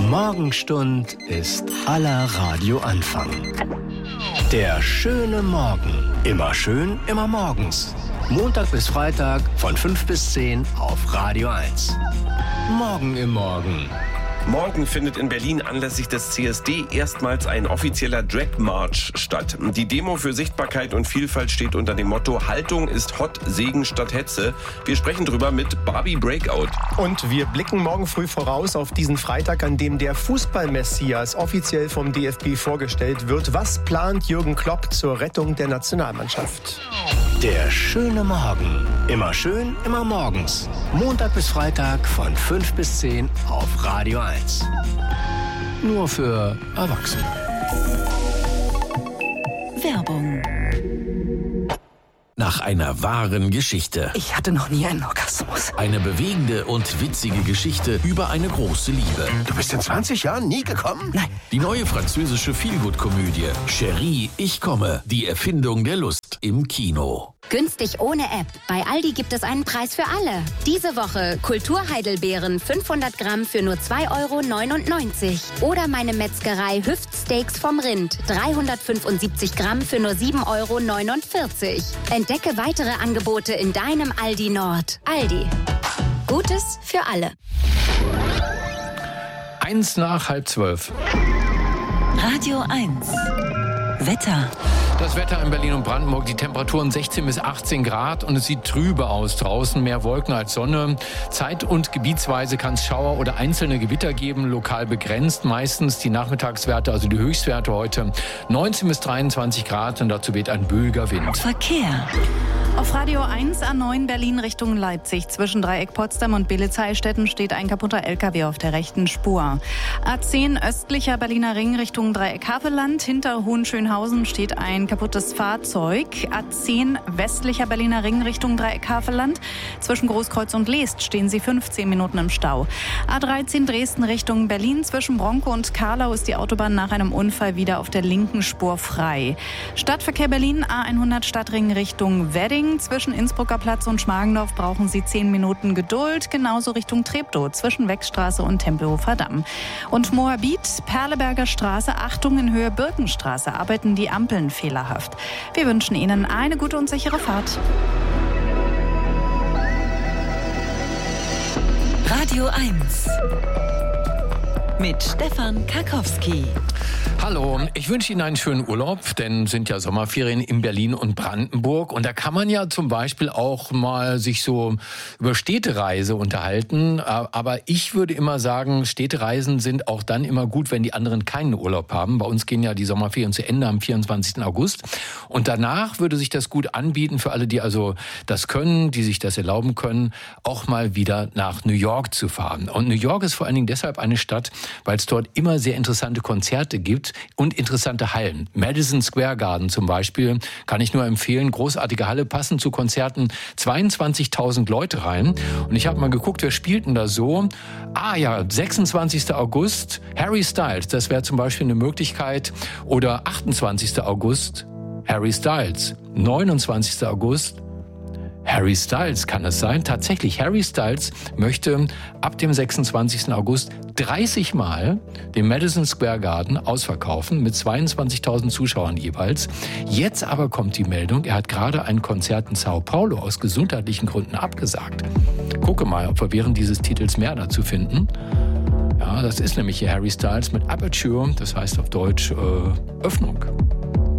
Morgenstund ist aller Radioanfang. Der schöne Morgen. Immer schön, immer morgens. Montag bis Freitag von 5 bis 10 auf Radio 1. Morgen im Morgen. Morgen findet in Berlin anlässlich des CSD erstmals ein offizieller Drag March statt. Die Demo für Sichtbarkeit und Vielfalt steht unter dem Motto Haltung ist Hot, Segen statt Hetze. Wir sprechen drüber mit Barbie Breakout. Und wir blicken morgen früh voraus auf diesen Freitag, an dem der Fußball-Messias offiziell vom DFB vorgestellt wird. Was plant Jürgen Klopp zur Rettung der Nationalmannschaft? Der schöne Morgen. Immer schön, immer morgens. Montag bis Freitag von 5 bis 10 auf Radio 1. Nur für Erwachsene. Werbung. Nach einer wahren Geschichte. Ich hatte noch nie einen Orgasmus. Eine bewegende und witzige Geschichte über eine große Liebe. Du bist in 20 Jahren nie gekommen? Nein. Die neue französische Feelgood-Komödie Chérie, ich komme. Die Erfindung der Lust im Kino. Günstig ohne App. Bei Aldi gibt es einen Preis für alle. Diese Woche Kulturheidelbeeren 500 Gramm für nur 2,99 €. Oder meine Metzgerei Hüftsteaks vom Rind 375 Gramm für nur 7,49 €. Entdecke weitere Angebote in deinem Aldi Nord. Aldi. Gutes für alle. 11:55. Radio 1. Wetter. Das Wetter in Berlin und Brandenburg, die Temperaturen 16 bis 18 Grad und es sieht trübe aus draußen, mehr Wolken als Sonne. Zeit- und gebietsweise kann es Schauer oder einzelne Gewitter geben, lokal begrenzt. Meistens die Nachmittagswerte, also die Höchstwerte heute 19 bis 23 Grad und dazu weht ein böiger Wind. Verkehr. Auf Radio 1 A9 Berlin Richtung Leipzig. Zwischen Dreieck Potsdam und Billitz-Heilstätten steht ein kaputter LKW auf der rechten Spur. A10 östlicher Berliner Ring Richtung Dreieck Havelland. Hinter Hohenschönhausen steht ein kaputtes Fahrzeug. A10 westlicher Berliner Ring Richtung Dreieck Havelland. Zwischen Großkreuz und Leest stehen Sie 15 Minuten im Stau. A13 Dresden Richtung Berlin. Zwischen Bronco und Karlau ist die Autobahn nach einem Unfall wieder auf der linken Spur frei. Stadtverkehr Berlin A100 Stadtring Richtung Wedding. Zwischen Innsbrucker Platz und Schmargendorf brauchen Sie 10 Minuten Geduld. Genauso Richtung Treptow zwischen Wechstraße und Tempelhofer Damm. Und Moabit, Perleberger Straße, Achtung in Höhe Birkenstraße, arbeiten die Ampeln fehlerhaft. Wir wünschen Ihnen eine gute und sichere Fahrt. Radio 1. Mit Stefan Karkowski. Hallo, ich wünsche Ihnen einen schönen Urlaub, denn sind ja Sommerferien in Berlin und Brandenburg und da kann man ja zum Beispiel auch mal sich so über Städtereise unterhalten, aber ich würde immer sagen, Städtereisen sind auch dann immer gut, wenn die anderen keinen Urlaub haben. Bei uns gehen ja die Sommerferien zu Ende am 24. August und danach würde sich das gut anbieten für alle, die also das können, die sich das erlauben können, auch mal wieder nach New York zu fahren. Und New York ist vor allen Dingen deshalb eine Stadt, weil es dort immer sehr interessante Konzerte gibt und interessante Hallen. Madison Square Garden zum Beispiel kann ich nur empfehlen. Großartige Halle, passen zu Konzerten 22.000 Leute rein. Und ich habe mal geguckt, wer spielt denn da so? 26. August, Harry Styles, das wäre zum Beispiel eine Möglichkeit. Oder 28. August, Harry Styles. 29. August, Harry Styles, kann es sein? Tatsächlich, Harry Styles möchte ab dem 26. August 30 Mal den Madison Square Garden ausverkaufen mit 22.000 Zuschauern jeweils. Jetzt aber kommt die Meldung, er hat gerade ein Konzert in Sao Paulo aus gesundheitlichen Gründen abgesagt. Gucke mal, ob wir während dieses Titels mehr dazu finden. Ja, das ist nämlich hier Harry Styles mit Aperture, das heißt auf Deutsch Öffnung.